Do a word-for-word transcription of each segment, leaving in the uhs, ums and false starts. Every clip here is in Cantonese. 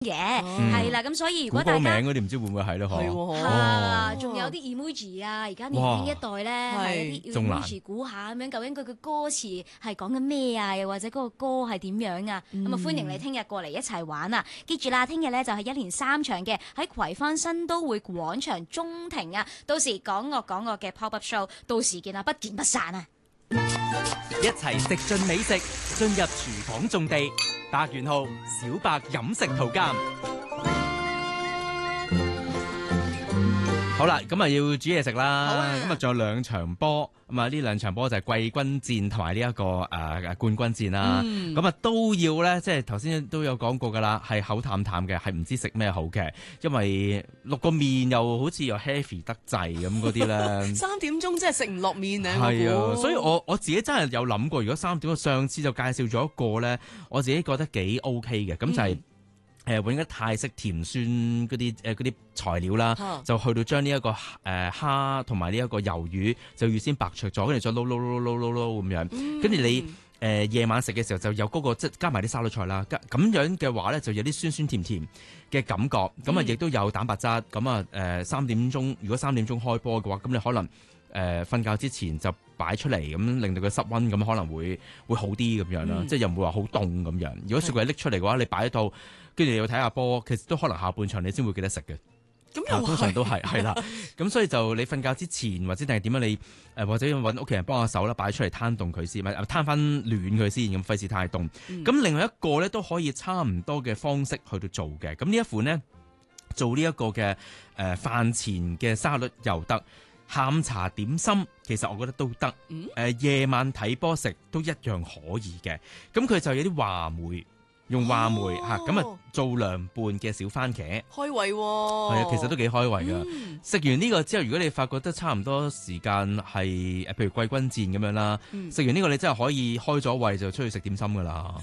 嘅，係啦，咁所以如果大家估歌名嗰啲唔知會唔會係咧？ 係嗬， 喎， 啊，仲有啲 emoji 啊，而家年輕一代咧係有啲仲難 emoji 估下咁樣，究竟佢嘅歌詞係講緊咩啊？又或者嗰個歌係點樣啊？咁啊，歡迎你聽日過嚟一齊玩啊！記住啦，聽日咧就係一連三場嘅喺葵芳新都會廣場中庭啊，到時講樂講樂嘅 pop up show，到時見啊，不見不散啊！ 一齊食盡美食，進入廚房種地。百元號小白飲食圖鑑。 好啦，咁啊要煮嘢食啦， 好啊咁啊仲有兩場波，咁啊呢兩場波就係季軍戰同埋呢一個誒、呃、冠軍戰啦。咁啊、嗯、都要咧，即係頭先都有講過噶啦，係口淡淡嘅，係唔知食咩好嘅，因為落個麵又好似又 heavy 得滯咁嗰啲咧。 三點鐘真係食唔落面啊！ 係啊， 我估所以我我自己真係有諗過，如果三點，我上次就介紹咗一個咧，我自己覺得幾 OK 嘅，咁就係、是。嗯誒揾啲泰式甜酸嗰啲誒嗰啲材料啦，啊、就去到將呢一個誒蝦同埋呢一個魷魚就預先白灼咗，跟住再撈撈撈撈撈撈咁樣，跟住、嗯、你誒、呃、夜晚食嘅時候就有嗰、那個即係加埋啲沙律菜啦，咁樣嘅話咧就有啲酸酸甜甜嘅感覺，咁啊亦都有蛋白質，咁啊誒三點鐘如果三點鐘開波嘅話，咁你可能誒瞓、呃、覺之前就擺出嚟，咁令到佢濕溫，咁可能會會好啲咁樣啦，嗯、即係又唔會話好凍咁樣。如果雪櫃拎出嚟嘅話，你擺喺度。跟住你要睇下波，其實都可能下半場你先會記得食嘅。咁又通常都係係啦。咁所以就你瞓覺之前或者定係點樣你誒或者要揾屋企人幫下手啦，擺出嚟攤凍佢先，咪攤翻暖佢先，咁費事太凍。咁、嗯、另外一個咧都可以差唔多嘅方式去到做嘅。咁呢一款呢，做呢一個嘅誒飯前嘅沙律又得，下午茶點心其實我覺得都得。誒、嗯呃、夜晚睇波食都一樣可以嘅。咁佢就有啲話梅。用話梅嚇咁啊，做涼拌嘅小番茄， 開胃喎、哦， 係啊，其實都幾開胃噶。食、嗯、完呢個之後，如果你發覺得差唔多時間係誒，譬如季軍戰咁樣啦，食、嗯、完呢個你真係可以開咗胃就出去食點心噶啦。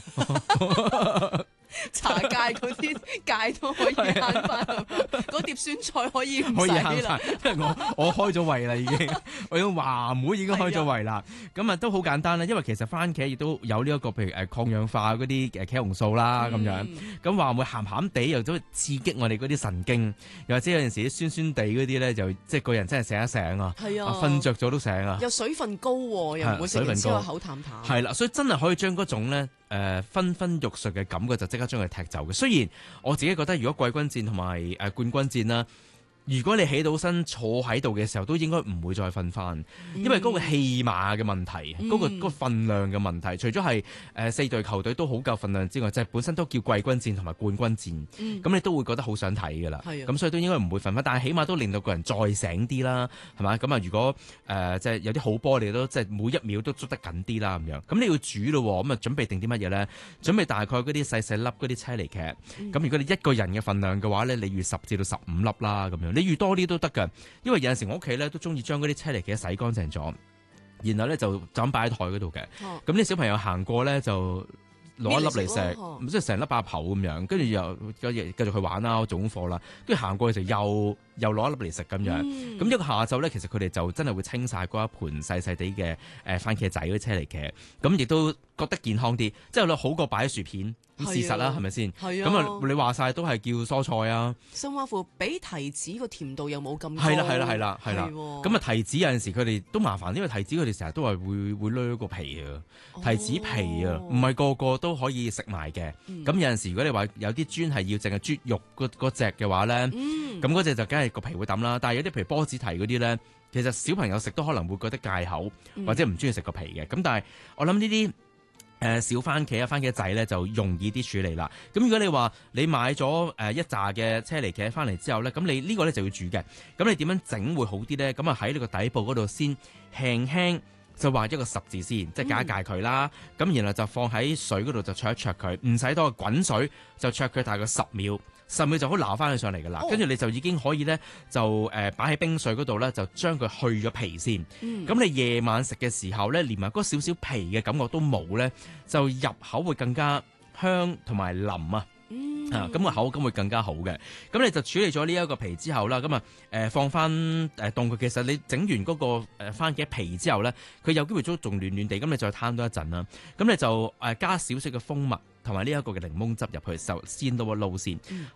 茶界嗰啲界都可以慳翻，嗰碟酸菜可以唔使啦。 因為我我開咗胃啦，已經我用話梅已經開咗胃啦。咁啊都好簡單啦，因為其實番茄亦都有呢、這、一個譬如誒抗氧化嗰啲誒茄紅素啦咁、嗯、樣。咁話梅鹹鹹地又都刺激我哋嗰啲神經，又或者有陣時啲酸酸地嗰啲咧，就即係個人真係醒一醒啊，瞓着咗都醒啊。 又水分高，又唔會食完之後口淡淡。 係啦，所以真係可以將嗰種咧。誒、呃、昏昏欲睡嘅感覺就即刻將佢踢走嘅。雖然我自己覺得，如果季軍戰同埋誒冠軍戰啦，如果你起到身坐喺度嘅時候，都應該唔會再瞓翻，因為嗰個戲碼嘅問題，嗰、嗯嗰個嗰個分量嘅問題，除咗係誒四隊球隊都好夠分量之外，即係本身都叫季軍戰同埋冠軍戰，咁、嗯、你都會覺得好想睇㗎啦。咁的所以都應該唔會瞓翻，但係起碼都令到個人再醒啲啦，係嘛？咁啊，如果誒即係有啲好波，你都即係每一秒都捉得緊啲啦咁樣。咁你要煮咯，咁啊準備定啲乜嘢咧？準備大概嗰啲細細粒嗰啲車厘茄。咁、嗯、如果你一個人嘅分量嘅話咧，你預十至到十五粒啦咁樣。你預多啲都得㗎，因為有陣時我屋企咧都中意將嗰啲車厘茄洗乾淨咗，然後咧就就咁擺喺台嗰度嘅。咁啲、哦、小朋友行過咧就攞一粒嚟食，即係成粒爆泡咁樣，跟住又繼續去玩啦，做功課啦，跟住行過去就又又攞一粒嚟食咁樣。咁、嗯、一個下晝咧，其實佢哋就真係會清晒嗰一盤細細地嘅誒番茄仔嗰啲車厘茄，咁亦都覺得健康啲，即係好過擺喺薯片。咁事實啦，係咪先？咁啊，你話晒都係叫蔬菜啊。 甚至乎比提子個甜度又冇咁高。 係啦，係啦，係啦，係啦。咁啊，提子有陣時佢哋都麻煩，因為提子佢哋成日都係會會掠個皮啊。哦、提子皮啊，唔係個個都可以食埋嘅。咁、嗯、有陣時如果你話有啲專係要淨係啜肉嗰嗰隻嘅話咧，咁嗰隻就梗係個皮會抌啦。但係有啲譬如波子提嗰啲咧，其實小朋友食都可能會覺得戒口，或者唔中意食個皮嘅。咁、嗯、但係我諗呢啲。誒、呃、小番茄啊，番茄仔咧就容易啲處理啦。咁如果你話你買咗誒一紮嘅車厘茄翻嚟之後咧，咁你呢個咧就要煮嘅。咁你點樣整會好啲咧？咁啊喺呢個底部嗰度先輕輕就畫一個十字先，即係解一解佢啦。咁、嗯、然後就放喺水嗰度就焯一焯佢，唔使多滾水就焯佢大概十秒。十秒就好撈翻佢上嚟㗎啦，跟住、哦、你就已經可以咧就誒擺喺冰水嗰度咧，就將佢去咗皮先。咁、嗯、你夜晚食嘅時候咧，連埋嗰少少皮嘅感覺都冇咧，就入口會更加香同埋腍啊！嗯、啊，咁個口感會更加好嘅。咁你就處理咗呢一個皮之後啦，咁啊誒放翻誒凍佢。其實你整完嗰個誒番茄皮之後咧，佢有機會都仲暖暖地，咁你再攤多一陣啦。咁你就誒加少少嘅蜂蜜。 同埋呢一個嘅檸檬汁入去，就鮮到個撈先。